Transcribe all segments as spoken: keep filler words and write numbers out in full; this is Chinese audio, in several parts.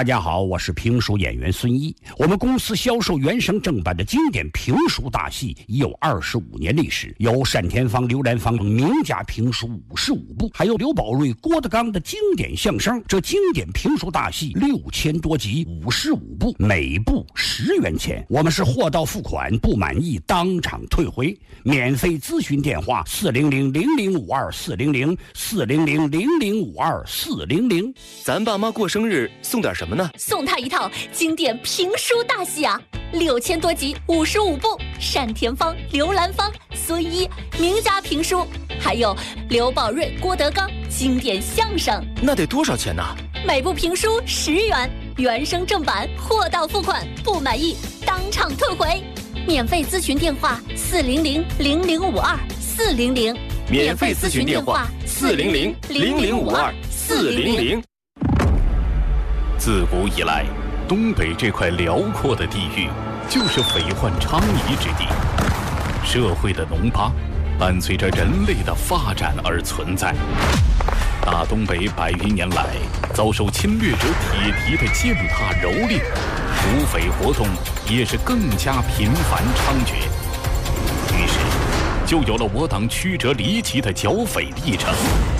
大家好，我是评书演员孙一。我们公司销售原声正版的经典评书大戏已有二十五年历史，有单田芳、刘兰芳名家评书五十五部，还有刘宝瑞、郭德纲的经典相声。这经典评书大戏六千多集，五十五部，每部十元钱。我们是货到付款，不满意当场退回。免费咨询电话：四零零零零五二四零零四零零零零五二四零零。 咱爸妈过生日送点什么呢？ 送他一套经典评书大戏啊，六千多集，五十五部，单田芳、刘兰芳、孙一名家评书，还有刘宝瑞、郭德纲经典相声。 那得多少钱呢？ 每部评书十元，原声正版，货到付款，不满意当场退回。免费咨询电话：四零零零零五二四零零。 免费咨询电话：四零零零零五二四零零。 自古以来，东北这块辽阔的地域就是匪患昌夷之地。社会的脓疤伴随着人类的发展而存在。大东北百余年来遭受侵略者铁蹄的践踏蹂躏，土匪活动也是更加频繁猖獗。于是就有了我党曲折离奇的剿匪历程。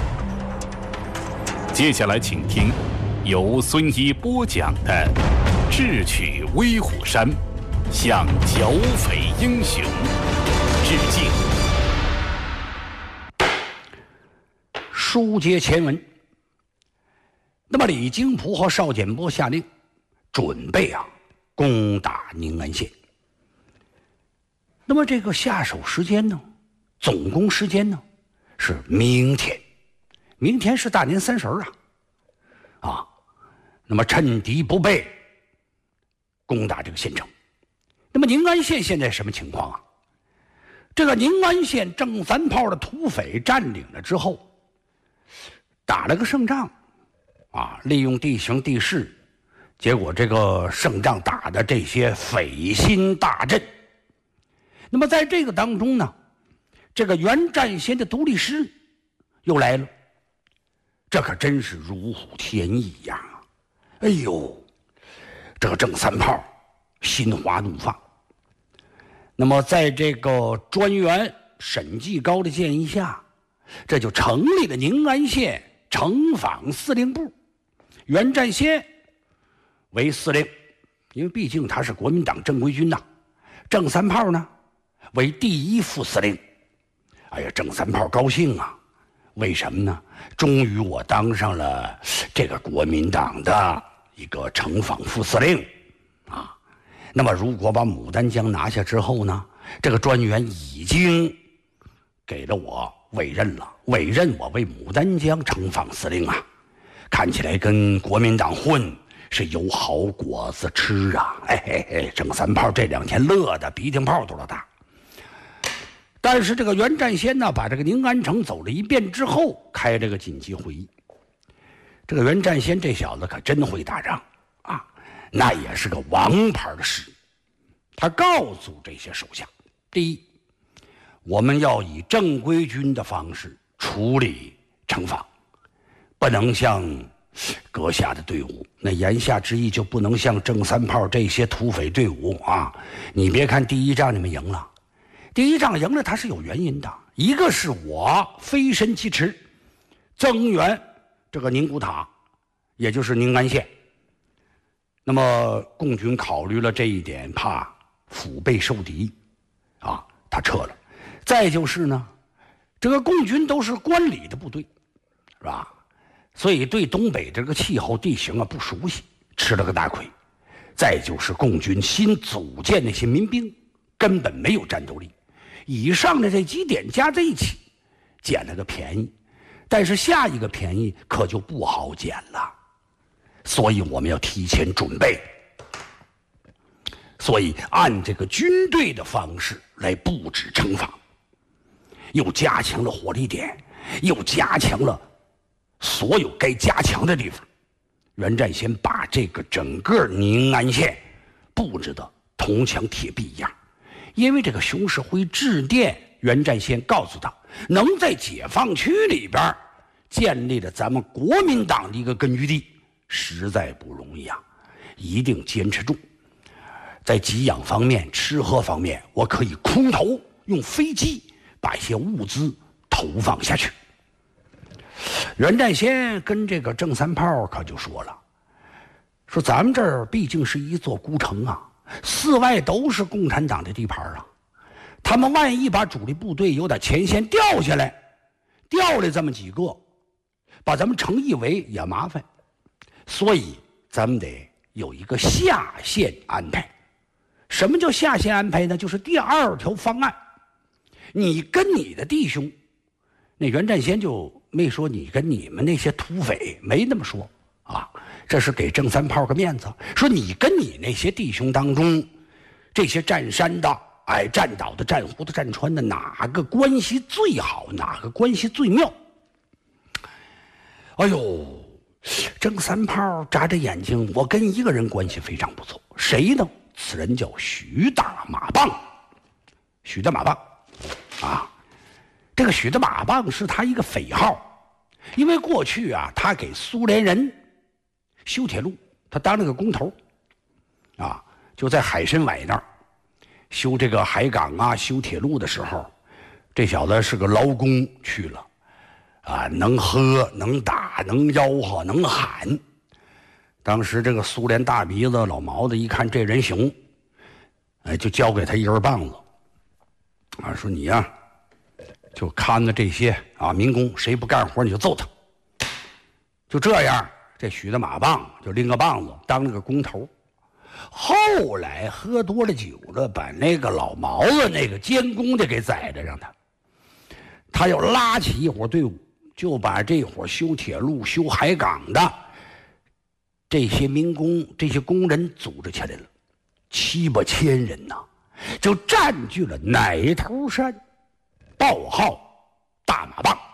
接下来请听由孙一播讲的《智取威虎山》，向剿匪英雄致敬。 书接前文，那么李经璞和邵简波下令，准备啊攻打宁安县。那么这个下手时间呢，总攻时间呢是明天，明天是大年三十啊，啊。那么趁敌不备，攻打这个县城。那么宁安县现在什么情况啊？这个宁安县郑三炮的土匪占领了之后，打了个胜仗，啊，利用地形地势，结果这个胜仗打的这些匪心大振。那么在这个当中呢，这个原战先的独立师又来了，这可真是如虎添翼呀！哎呦，这个郑三炮心花怒放。那么在这个专员沈继高的建议下，这就成立了宁安县城防司令部，原战先为司令，因为毕竟他是国民党正规军呐。郑三炮呢为第一副司令。哎呀，郑三炮高兴啊！为什么呢？终于我当上了这个国民党的一个城防副司令啊。那么如果把牡丹江拿下之后呢，这个专员已经给了我委任了，委任我为牡丹江城防司令啊。看起来跟国民党混是有好果子吃啊！嘿嘿嘿，郑三炮这两天乐得鼻涕泡都大。但是这个原战先呢，把这个宁安城走了一遍之后，开了个紧急会议。这个原战先这小子可真会打仗啊，那也是个王牌的士。他告诉这些手下，第一，我们要以正规军的方式处理城防，不能像阁下的队伍，那言下之意就不能像郑三炮这些土匪队伍啊。你别看第一仗你们赢了，第一仗赢了它是有原因的，一个是我飞身其池，增援这个宁古塔，也就是宁安县。那么共军考虑了这一点，怕腹背受敌啊，他撤了。再就是呢，这个共军都是关里的部队，是吧？所以对东北这个气候地形啊不熟悉，吃了个大亏。再就是共军新组建那些民兵根本没有战斗力，以上的这几点加在一起，捡了个便宜。但是下一个便宜可就不好捡了，所以我们要提前准备，所以按这个军队的方式来布置城防，又加强了火力点，又加强了所有该加强的地方。原战先把这个整个宁安县布置的铜墙铁壁一样，因为这个熊式辉致电原战先，告诉他能在解放区里边建立了咱们国民党的一个根据地，实在不容易啊。 一定坚持住。在给养方面、吃喝方面，我可以空投用飞机把一些物资投放下去。袁占先跟这个郑三炮可就说了，说咱们这儿毕竟是一座孤城啊，四外都是共产党的地盘啊，他们万一把主力部队由打前线调下来，调来这么几个，把咱们城一围也麻烦，所以咱们得有一个下线安排。什么叫下线安排呢？就是第二条方案，你跟你的弟兄，那袁占先就没说你跟你们那些土匪，没那么说啊，这是给郑三炮个面子，说你跟你那些弟兄当中，这些占山的、哎占岛的、占湖的、占川的，哪个关系最好，哪个关系最妙？哎呦，郑三炮眨着眼睛，我跟一个人关系非常不错，谁呢？此人叫徐大马棒。许大马棒啊，这个许大马棒是他一个匪号，因为过去啊，他给苏联人修铁路，他当了个工头啊，就在海参崴那儿修这个海港啊，修铁路的时候，这小子是个劳工去了啊，能喝能打能吆喝能喊。当时这个苏联大鼻子老毛子一看这人行，哎，就交给他一根棒子啊，说你呀、啊、就看着这些啊民工，谁不干活你就揍他。就这样，这许大马棒就拎个棒子当了个工头。后来喝多了酒了，把那个老毛子那个监工的给宰了，让他他要拉起一伙队伍，就把这伙修铁路修海港的这些民工这些工人组织起来了，七八千人呐，就占据了奶头山，报号大马棒。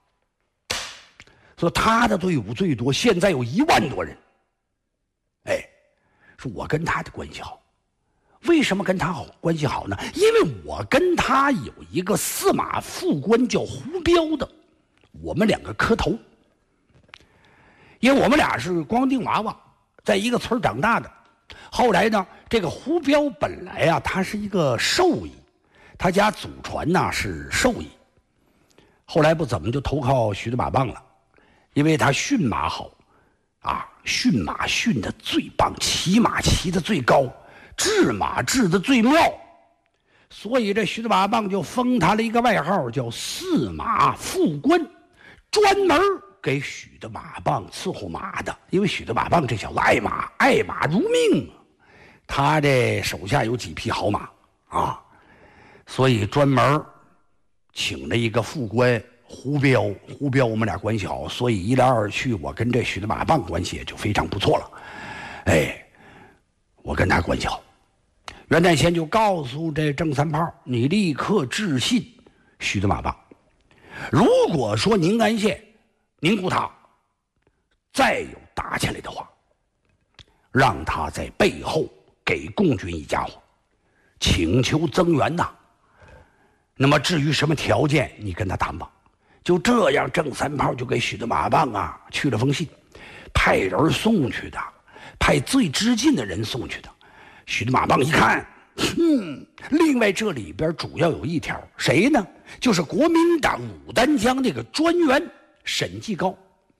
说他的队伍最多，现在有一万多人。哎，说我跟他的关系好，为什么跟他好关系好呢？因为我跟他有一个司马副官叫胡彪的，我们两个磕头。因为我们俩是光腚娃娃，在一个村长大的。后来呢，这个胡彪本来啊，他是一个兽医，他家祖传呐、啊、是兽医。后来不怎么就投靠徐大马棒了，因为他驯马好，啊，驯马驯的最棒，骑马骑的最高，治马治的最妙，所以这徐大马棒就封他了一个外号，叫司马副官，专门给许大马棒伺候马的。因为许大马棒这小子爱马，爱马如命啊，他这手下有几匹好马啊，所以专门请了一个副官胡彪。胡彪我们俩关系好，所以一来二去，我跟这许大马棒关系也就非常不错了。哎，我跟他关系好。袁占先就告诉这郑三炮，你立刻致信许大马棒，如果说宁安县宁古塔再有打起来的话，让他在背后给共军一家伙，请求增援呐。那么至于什么条件，你跟他谈吧。就这样，郑三炮就给许大马棒啊去了封信，派人送去的，派最知近的人送去的。许大马棒一看，嗯，另外这里边主要有一条，谁呢？就是国民党牡丹江那个专员沈继高。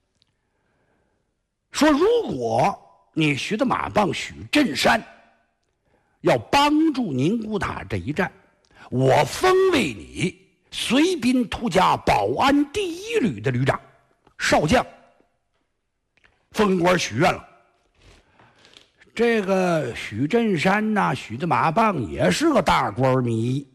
说如果你徐大马棒、许振山要帮助宁古塔这一战，我封为你随兵突加保安第一旅的旅长，少将，封官许愿了。这个许振山呐、啊，许大马棒也是个大官迷。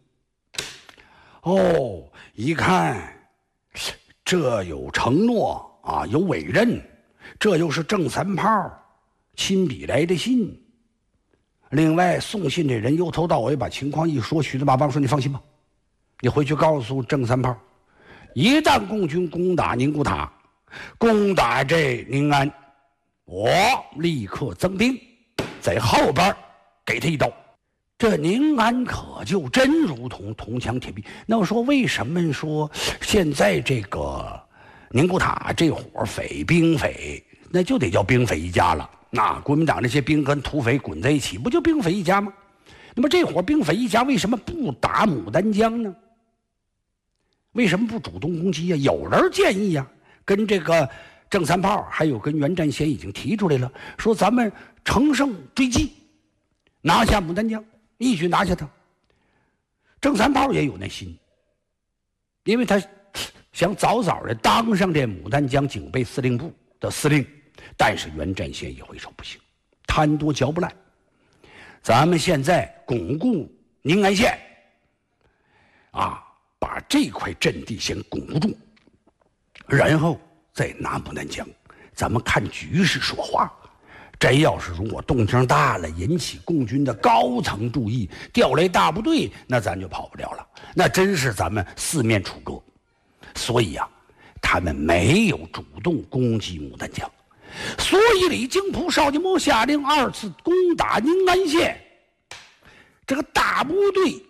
哦，一看这有承诺啊，有委任，这又是郑三炮亲笔来的信。另外送信这人由头到尾把情况一说，许大马棒说：“你放心吧，你回去告诉郑三炮，一旦共军攻打宁古塔，攻打这宁安，我立刻增兵，在后边给他一刀。”这宁安可就真如同铜墙铁壁。那我说，为什么说现在这个宁古塔这伙匪兵匪，那就得叫兵匪一家了那国民党这些兵跟土匪滚在一起，不就兵匪一家吗？那么这伙兵匪一家为什么不打牡丹江呢？为什么不主动攻击呀？有人建议呀，跟这个郑三炮还有跟袁占先已经提出来了，说咱们乘胜追击，拿下牡丹江，一举拿下它。郑三炮也有那心，因为他想早早的当上这牡丹江警备司令部的司令，但是袁占先一回手不行，贪多嚼不烂。咱们现在巩固宁安县，啊，把这块阵地先巩固住，然后再拿牡丹江。咱们看局势说话，真要是如果动静大了，引起共军的高层注意，调来大部队，那咱就跑不了了，那真是咱们四面楚歌。所以啊，他们没有主动攻击牡丹江。所以李经普、邵建波下令二次攻打宁安县，这个大部队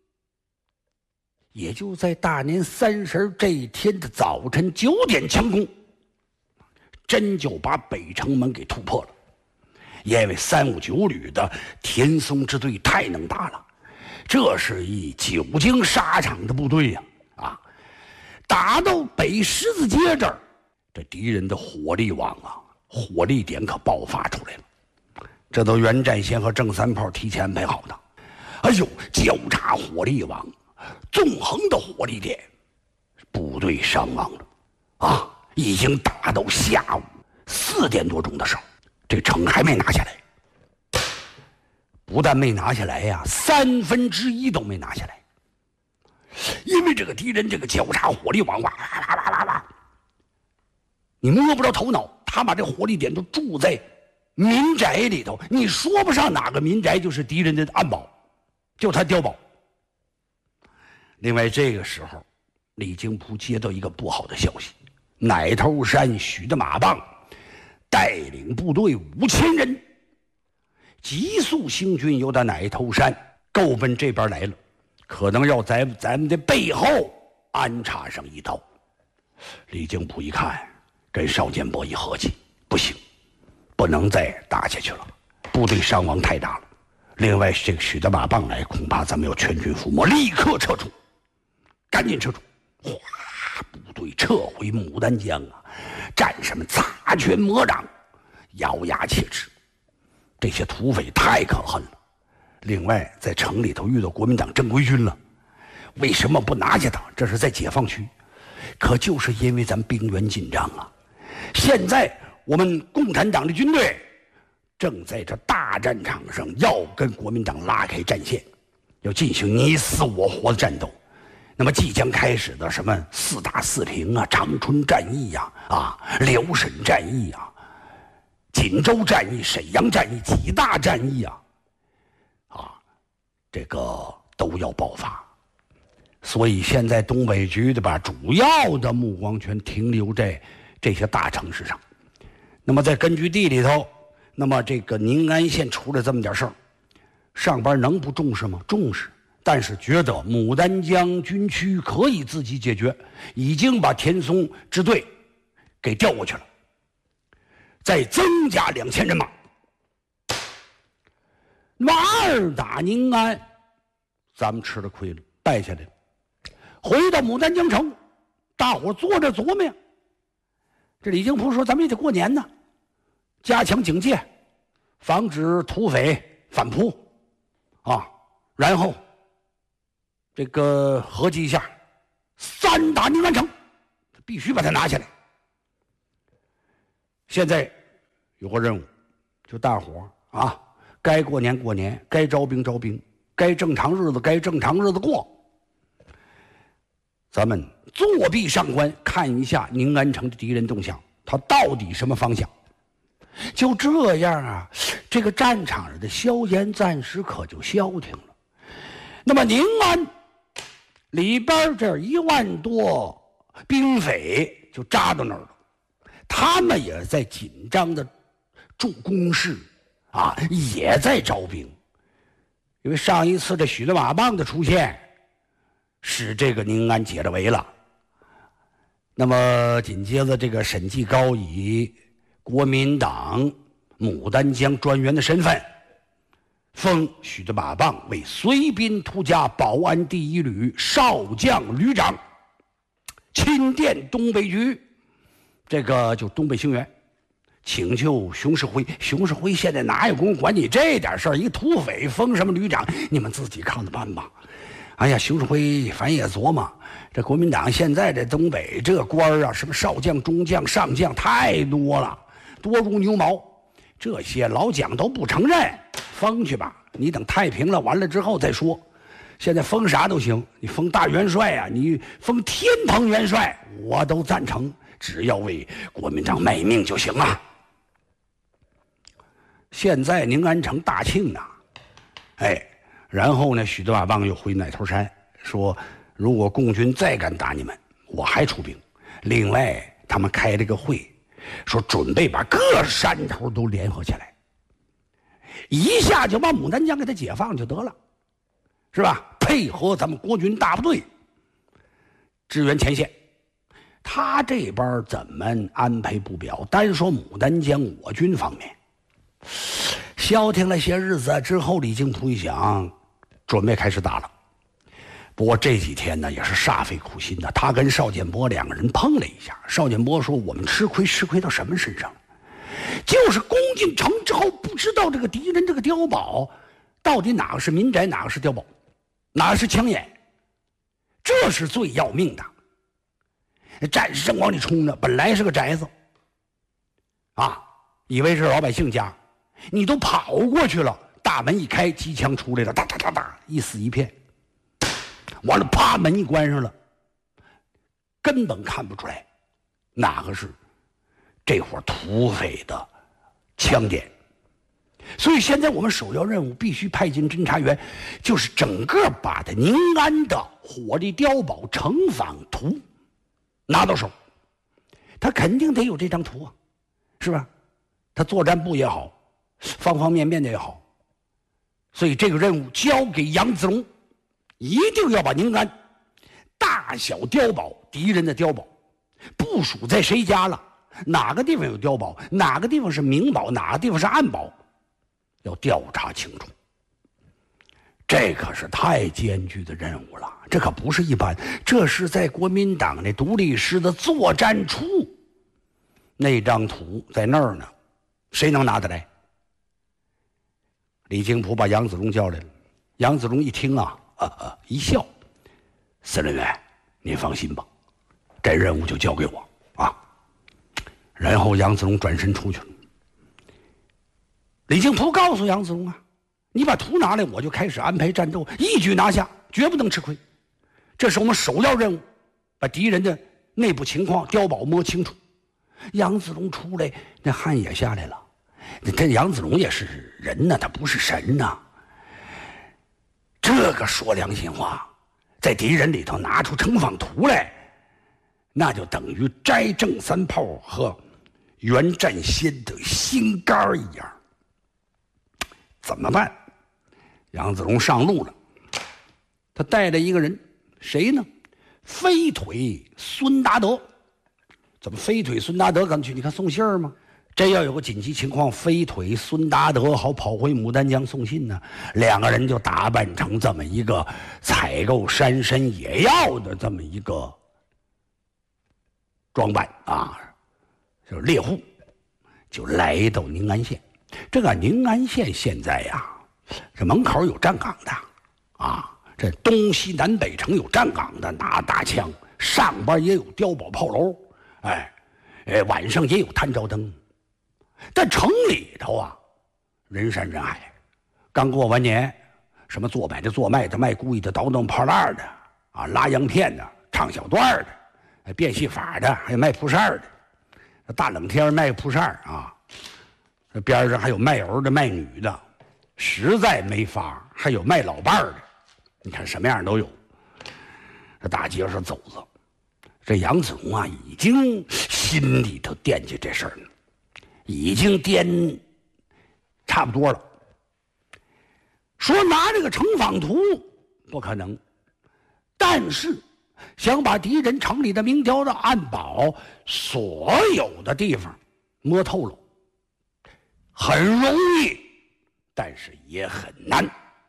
也就在大年三十这一天的早晨九点强攻，真就把北城门给突破了。因为三五九旅的田松支队太能打了，这是一久经沙场的部队呀！啊，打到北十字街这儿，这敌人的火力网啊，火力点可爆发出来了。这都袁占先和郑三炮提前安排好的。哎呦，交叉火力网，纵横的火力点，部队伤亡了啊！已经打到下午四点多钟的时候，这城还没拿下来。不但没拿下来呀，三分之一都没拿下来。因为这个敌人这个交叉火力网，哇哇哇哇哇，你摸不着头脑。他把这火力点都住在民宅里头，你说不上哪个民宅就是敌人的暗堡，就他碉堡。另外这个时候，李经普接到一个不好的消息，奶头山许的马棒带领部队五千人急速行军，由到奶头山够奔这边来了，可能要在咱们的背后安插上一刀。李经普一看，跟邵建波一合计，不行，不能再打下去了，部队伤亡太大了。另外这个许的马棒来，恐怕咱们要全军覆没，立刻撤出，赶紧撤出。哗，部队撤回牡丹江啊！战士们擦拳磨掌，咬牙切齿。这些土匪太可恨了。另外在城里头遇到国民党正规军了，为什么不拿下他？这是在解放区，可就是因为咱兵源紧张啊。现在我们共产党的军队正在这大战场上要跟国民党拉开战线，要进行你死我活的战斗。那么即将开始的什么四大四平啊、长春战役呀、啊、啊辽沈战役啊、锦州战役、沈阳战役几大战役啊，啊，这个都要爆发。所以现在东北局的把主要的目光全停留在这些大城市上。那么在根据地里头，那么这个宁安县出了这么点事儿，上边能不重视吗？重视。但是觉得牡丹江军区可以自己解决，已经把田松支队给调过去了，再增加两千人马。那么二打宁安，咱们吃了亏了，败下来了。回到牡丹江城，大伙坐着琢磨呀。这李经普说：“咱们也得过年呢，加强警戒，防止土匪反扑啊。然后这个合计一下，三打宁安城，必须把它拿下来。现在有个任务，就大伙儿啊，该过年过年，该招兵招兵，该正常日子该正常日子过。咱们作壁上观，看一下宁安城的敌人动向，他到底什么方向？就这样啊，这个战场上的硝烟暂时可就消停了。那么宁安里边这一万多兵匪就扎到那儿了，他们也在紧张的筑工事啊，也在招兵。因为上一次这许的马棒的出现，使这个宁安解了围了。那么紧接着这个审计高以国民党牡丹江专员的身份，封许德八棒为随宾图家保安第一旅少将旅长，钦点东北局，这个就东北行辕，请求熊式辉。熊式辉现在哪有功夫管你这点事儿？一个土匪封什么旅长，你们自己看着办吧。哎呀，熊式辉反正也琢磨，这国民党现在这东北这官儿啊，什么少将、中将、上将太多了，多如牛毛。这些老蒋都不承认，封去吧，你等太平了，完了之后再说。现在封啥都行，你封大元帅啊，你封天蓬元帅，我都赞成，只要为国民党卖命就行啊。现在宁安城大庆呢，哎。然后呢，许德八棒又回奶头山说，如果共军再敢打你们，我还出兵。另外，他们开了个会，说准备把各山头都联合起来，一下就把牡丹江给他解放就得了，是吧？配合咱们国军大部队支援前线。他这边怎么安排不表，单说牡丹江我军方面，消停了些日子之后，李靖图一想，准备开始打了。不过这几天呢，也是煞费苦心的。他跟邵建波两个人碰了一下。邵建波说：“我们吃亏，吃亏到什么身上？就是攻进城之后，不知道这个敌人这个碉堡到底哪个是民宅，哪个是碉堡，哪个是枪眼，这是最要命的。战士正往里冲呢，本来是个宅子，啊，以为是老百姓家。”你都跑过去了，大门一开，机枪出来了，哒哒哒哒，一死一片。完了，啪，门一关上了，根本看不出来哪个是这伙土匪的枪点。所以现在我们首要任务必须派进侦察员，就是整个把他宁安的火力碉堡成仿图拿到手。他肯定得有这张图啊，是吧？他作战部也好，方方面面的也好，所以这个任务交给杨子龙，一定要把宁安大小碉堡，敌人的碉堡部署在谁家了，哪个地方有碉堡，哪个地方是明堡，哪个地方是暗堡，要调查清楚。这可是太艰巨的任务了，这可不是一般，这是在国民党那独立师的作战处，那张图在那儿呢，谁能拿得来？李经普把杨子龙叫来了，杨子龙一听啊，啊啊一笑，司令员，您放心吧，这任务就交给我啊。然后杨子龙转身出去了。李经普告诉杨子龙啊，你把图拿来，我就开始安排战斗，一举拿下，绝不能吃亏。这是我们首要任务，把敌人的内部情况、碉堡摸清楚。杨子龙出来，那汗也下来了。这杨子龙也是人呢，他不是神呐。这个说良心话，在敌人里头拿出成仿图来，那就等于摘正三炮和袁占先的心肝一样。怎么办？杨子龙上路了，他带了一个人，谁呢？飞腿孙达德。怎么飞腿孙达德敢去？你看送信儿吗？真要有个紧急情况，飞腿孙达德好跑回牡丹江送信呢。两个人就打扮成这么一个采购山参野药的这么一个装扮啊，就是猎户，就来到宁安县。这个宁安县现在呀，这门口有站岗的啊，这东西南北城有站岗的，拿大枪，上边也有碉堡炮楼，哎，哎，晚上也有探照灯。但城里头啊，人山人海。刚过完年，什么做买的、做卖的、卖故意的、倒腾炮烂的啊，拉洋片的、唱小段的、变戏法的，还有卖蒲扇的。大冷天卖蒲扇啊，这边上还有卖儿的、卖女的，实在没法，还有卖老伴儿的。你看什么样都有。这大街上走着，这杨子龙啊，已经心里头惦记这事儿了。已经颠差不多了，说拿这个成仿图不可能，但是想把敌人城里的明碉的暗堡所有的地方摸透了， 很容易，但是也很难。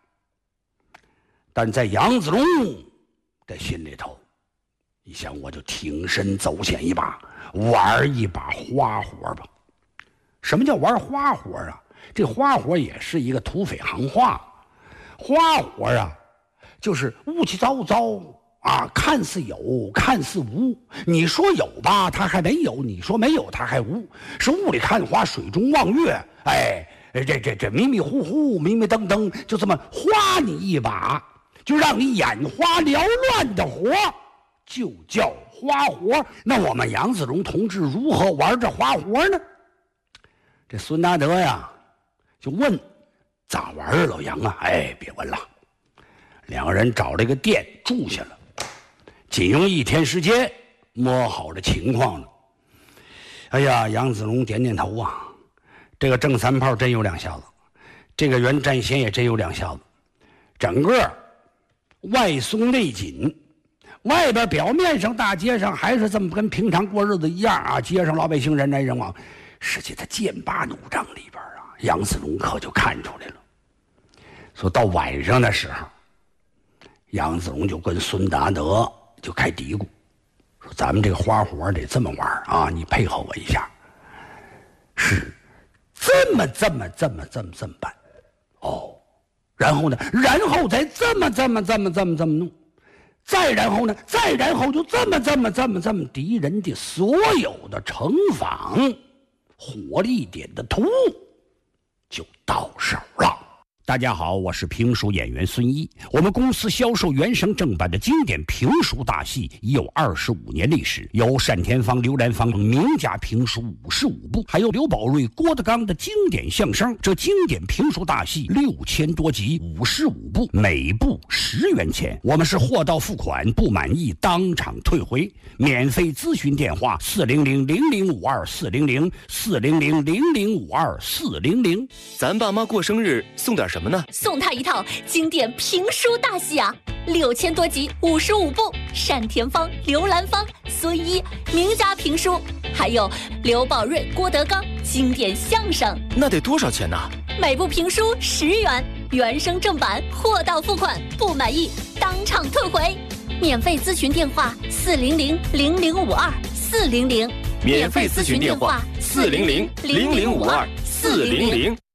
但在杨子荣的心里头，你想，我就挺身走险一把，玩一把花活吧。什么叫玩花活啊？这花活也是一个土匪行话。花活啊，就是乌七糟糟啊，看似有，看似无。你说有吧，他还没有；你说没有，他还无。是雾里看花，水中望月。哎，这这这迷迷糊糊，迷迷瞪瞪，就这么花你一把，就让你眼花缭乱的活，就叫花活。那我们杨子荣同志如何玩这花活呢？这孙达德呀，就问咋玩啊，老杨啊？哎，别问了。两个人找了一个店住下了，仅用一天时间摸好了情况了。哎呀，杨子荣点点头啊，这个郑三炮真有两下子，这个袁占先也真有两下子，整个外松内紧，外边表面上大街上还是这么跟平常过日子一样啊，街上老百姓人来人往，实际他剑拔弩张里边啊，杨子荣可就看出来了。说到晚上的时候，杨子荣就跟孙达德就开嘀咕，说咱们这个花活得这么玩啊，你配合我一下。是这么这么这么这么这么办哦，然后呢，然后再这么这么这么这么这么弄，再然后呢，再然后就这么这么这么这么，敌人的所有的城防火力点的图就到手了。大家好，我是评书演员孙一。我们公司销售原声正版的经典评书大戏已有二十五年历史，有单田芳、刘兰芳名家评书五十五部，还有刘宝瑞、郭德纲的经典相声。这经典评书大戏六千多集，五十五部，每部十元钱。我们是货到付款，不满意当场退回。免费咨询电话：四零零零零五二四零零四零零零零五二四零零。 咱爸妈过生日送点什么呢？ 送他一套经典评书大戏啊，六千多集，五十五部，单田芳、刘兰芳、孙一名家评书，还有刘宝瑞、郭德纲经典相声。 那得多少钱呢？ 每部评书十元，原声正版，货到付款，不满意当场退回。免费咨询电话：四零零零零五二四零零。 免费咨询电话：四零零零零五二四零零。